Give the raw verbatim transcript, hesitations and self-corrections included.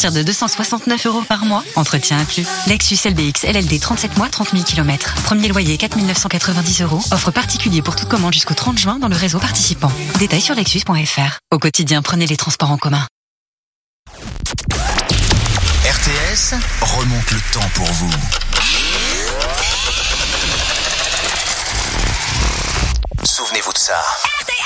partir de deux cent soixante-neuf euros par mois, entretien inclus. Lexus L B X L L D trente-sept mois, trente mille kilomètres. Premier loyer quatre mille neuf cent quatre-vingt-dix euros. Offre particulier pour toute commande jusqu'au trente juin dans le réseau participant. Détails sur lexus point f r. Au quotidien, prenez les transports en commun. R T S remonte le temps pour vous. Souvenez-vous de ça.